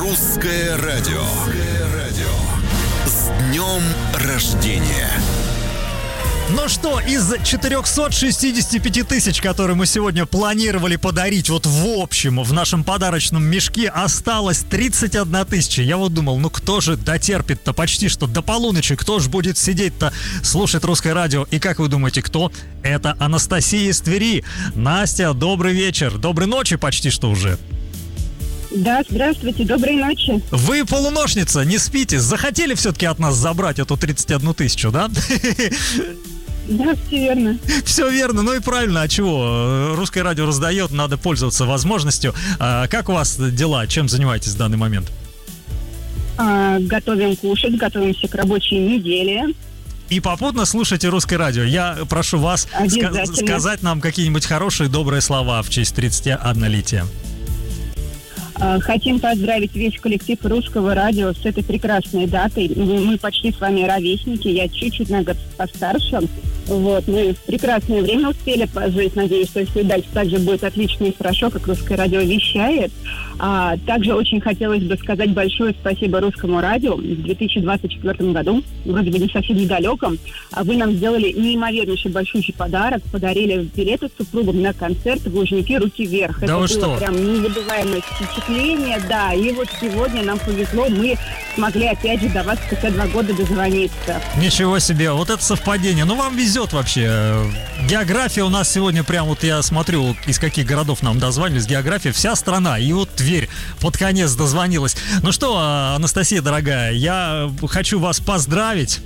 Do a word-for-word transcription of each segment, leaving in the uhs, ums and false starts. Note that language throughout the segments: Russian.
Русское радио. С днем рождения! Ну что, из четыреста шестьдесят пять тысяч, которые мы сегодня планировали подарить, вот в общем, в нашем подарочном мешке, осталось тридцать одна тысяча. Я вот думал, ну кто же дотерпит-то почти что до полуночи, кто же будет сидеть-то, слушать русское радио? И как вы думаете, кто? Это Анастасия из Твери. Настя, добрый вечер, доброй ночи почти что уже. Да, здравствуйте, доброй ночи. Вы полуношница, не спите, захотели все-таки от нас забрать эту тридцать одну тысячу, да? Да, все верно. Все верно, ну и правильно, а чего? Русское радио раздает, надо пользоваться возможностью. А как у вас дела, чем занимаетесь в данный момент? А, готовим кушать, готовимся к рабочей неделе. И попутно слушайте русское радио. Я прошу вас ска- сказать нам какие-нибудь хорошие, добрые слова в честь тридцатиоднолетия. Хотим поздравить весь коллектив русского радио с этой прекрасной датой. Мы почти с вами ровесники, я чуть-чуть на год постарше. Вот, мы в прекрасное время успели пожить. Надеюсь, что если дальше так же будет отлично и хорошо, как русское радио вещает. А, также очень хотелось бы сказать большое спасибо русскому радио. В две тысячи двадцать четвёртом году, вроде бы не совсем недалеком, вы нам сделали неимовернейший большущий подарок. Подарили билеты с супругом на концерт в Лужники «Руки вверх». Да Это вы было что? Прям незабываемое впечатление, да. И вот сегодня нам повезло, мы смогли опять же до вас спустя два года дозвониться. Ничего себе, вот это совпадение. Ну, вам везет вообще. География у нас сегодня прям, вот я смотрю, из каких городов нам дозвонились. География, вся страна. И вот Тверь под конец дозвонилась. Ну что, Анастасия, дорогая, я хочу вас поздравить.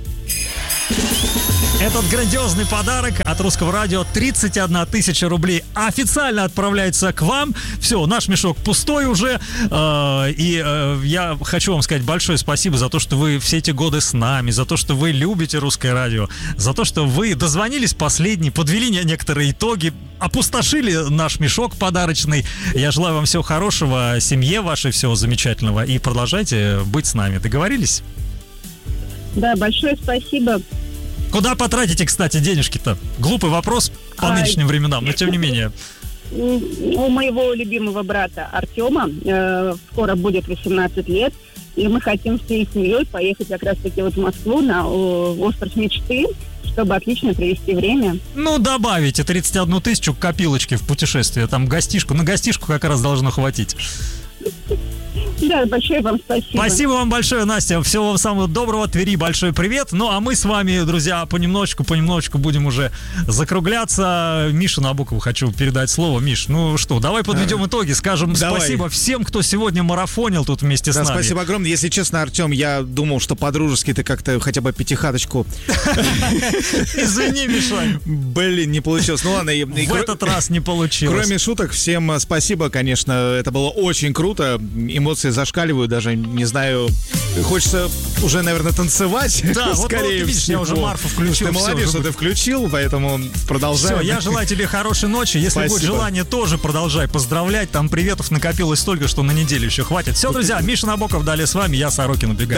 Этот грандиозный подарок от Русского радио, тридцать одна тысяча рублей, официально отправляется к вам. Все, наш мешок пустой уже. Э, и э, я хочу вам сказать большое спасибо за то, что вы все эти годы с нами, за то, что вы любите Русское радио, за то, что вы дозвонились последний, подвели некоторые итоги, опустошили наш мешок подарочный. Я желаю вам всего хорошего, семье вашей всего замечательного, и продолжайте быть с нами. Договорились? Да, большое спасибо. Куда потратите, кстати, денежки-то? Глупый вопрос по а, нынешним временам, но тем не менее. У моего любимого брата Артема э, скоро будет восемнадцать лет, и мы хотим всей семьей поехать как раз-таки вот в Москву на о, остров мечты, чтобы отлично провести время. Ну, добавите тридцать одну тысячу к копилочке в путешествие, там гостишку, на гостишку как раз должно хватить. Да, большое вам спасибо. Спасибо вам большое, Настя. Всего вам самого доброго. Твери большой привет. Ну, а мы с вами, друзья, понемножечку, понемножечку будем уже закругляться. Мише Набокову хочу передать слово. Миш, ну что, давай подведем итоги. Скажем давай. Спасибо всем, кто сегодня марафонил тут вместе да, с нами. Спасибо огромное. Если честно, Артем, я думал, что по-дружески ты как-то хотя бы пятихаточку. Извини, Мишань. Блин, не получилось. Ну ладно. В этот раз не получилось. Кроме шуток, всем спасибо, конечно. Это было очень круто. Эмоции зашкаливают, даже не знаю, хочется уже, наверное, танцевать. Да, скорее вот, вот видишь, всего. я уже Марфу включил. Ты молодец, все, что ты включил, поэтому продолжай. Все, я желаю тебе хорошей ночи. Если Спасибо. будет желание, тоже продолжай поздравлять. Там приветов накопилось столько, что на неделю еще хватит. Все, друзья, Миша Набоков далее с вами, я Сорокин убегаю.